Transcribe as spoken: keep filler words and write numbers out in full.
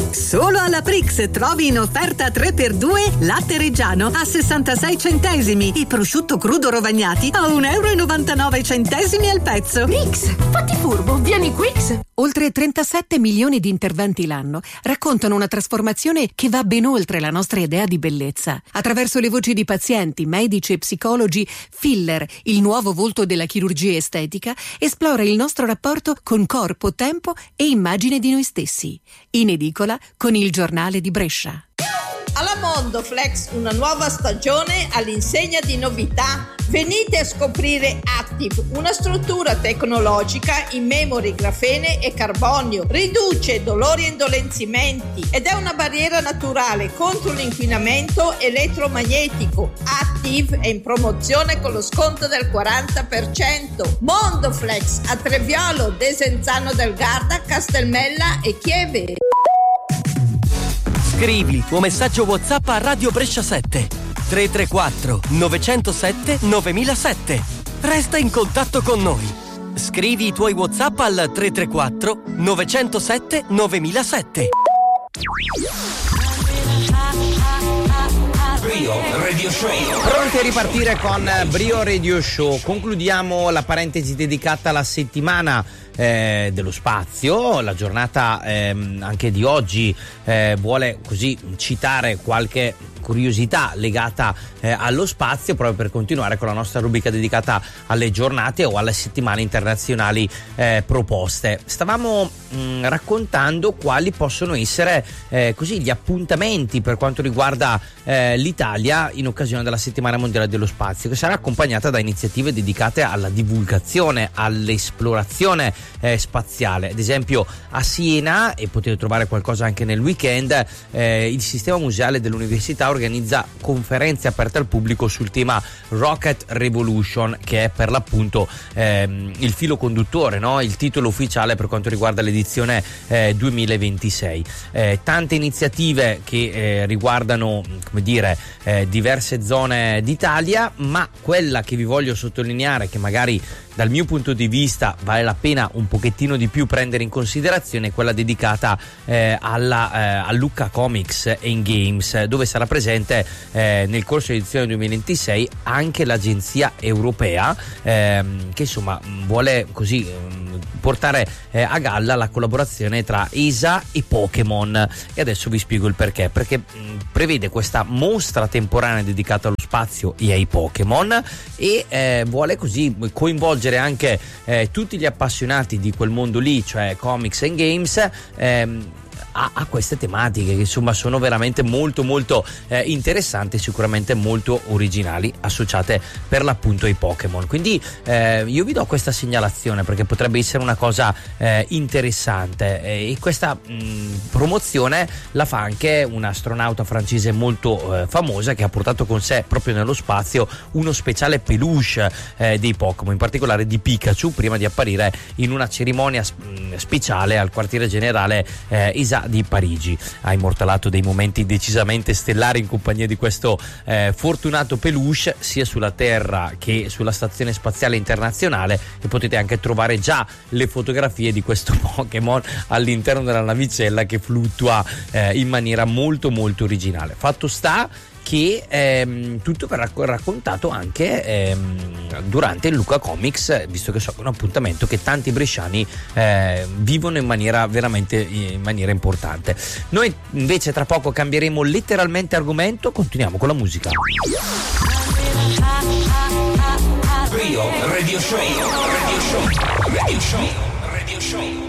Solo alla Prix trovi in offerta tre per due latte reggiano a sessantasei centesimi e prosciutto crudo Rovagnati a un euro e novantanove centesimi al pezzo. Prix, fatti furbo, vieni Quix. Oltre trentasette milioni di interventi l'anno raccontano una trasformazione che va ben oltre la nostra idea di bellezza. Attraverso le voci di pazienti, medici e psicologi, Filler, il nuovo volto della chirurgia estetica, esplora il nostro rapporto con corpo, tempo e immagine di noi stessi. In edicola con il Giornale di Brescia. Alla Mondoflex una nuova stagione all'insegna di novità. Venite a scoprire Active, una struttura tecnologica in memory, grafene e carbonio. Riduce dolori e indolenzimenti ed è una barriera naturale contro l'inquinamento elettromagnetico. Active è in promozione con lo sconto del quaranta per cento. Mondoflex a Treviolo, Desenzano del Garda, Castelmella e Chieve. Scrivi il tuo messaggio WhatsApp a Radio Brescia sette tre tre quattro nove zero sette nove zero zero sette. Resta in contatto con noi. Scrivi i tuoi WhatsApp al tre tre quattro nove zero sette nove zero zero sette. Brio Radio Show. Pronti a ripartire con Brio Radio Show. Concludiamo la parentesi dedicata alla settimana eh, dello spazio. La giornata eh, anche di oggi eh, vuole così citare qualche curiosità legata eh, allo spazio, proprio per continuare con la nostra rubrica dedicata alle giornate o alle settimane internazionali eh, proposte. Stavamo mh, raccontando quali possono essere eh, così gli appuntamenti per quanto riguarda eh, l'Italia in occasione della settimana mondiale dello spazio, che sarà accompagnata da iniziative dedicate alla divulgazione, all'esplorazione eh, spaziale. Ad esempio a Siena, e potete trovare qualcosa anche nel weekend, eh, il sistema museale dell'università organizza conferenze aperte al pubblico sul tema Rocket Revolution, che è per l'appunto ehm, il filo conduttore, no? Il titolo ufficiale per quanto riguarda l'edizione eh, duemilaventisei. Eh, tante iniziative che eh, riguardano, come dire, eh, diverse zone d'Italia, ma quella che vi voglio sottolineare, che magari dal mio punto di vista vale la pena un pochettino di più prendere in considerazione, è quella dedicata eh, alla, eh, a Lucca Comics and Games, dove sarà presente eh, nel corso dell'edizione duemilaventisei anche l'agenzia europea ehm, che insomma vuole così ehm, portare eh, a galla la collaborazione tra E S A e Pokémon, e adesso vi spiego il perché. Perché mh, prevede questa mostra temporanea dedicata allo spazio e ai Pokémon, e eh, vuole così coinvolgere anche eh, tutti gli appassionati di quel mondo lì, cioè comics and games, ehm, A, a queste tematiche che insomma sono veramente molto molto eh, interessanti, sicuramente molto originali, associate per l'appunto ai Pokémon. Quindi eh, io vi do questa segnalazione perché potrebbe essere una cosa eh, interessante, e questa mh, promozione la fa anche un'astronauta francese molto eh, famosa, che ha portato con sé proprio nello spazio uno speciale peluche eh, dei Pokémon, in particolare di Pikachu, prima di apparire in una cerimonia mh, speciale al quartiere generale eh, E S A di Parigi. Ha immortalato dei momenti decisamente stellari in compagnia di questo eh, fortunato peluche, sia sulla Terra che sulla Stazione Spaziale Internazionale, e potete anche trovare già le fotografie di questo Pokémon all'interno della navicella che fluttua eh, in maniera molto molto originale. Fatto sta che ehm, tutto verrà raccontato anche ehm, durante il Lucca Comics, visto che so che è un appuntamento che tanti bresciani eh, vivono in maniera veramente in maniera importante. Noi invece tra poco cambieremo letteralmente argomento, continuiamo con la musica. Brio Radio Show. Radio Show. Radio Show. Radio Show.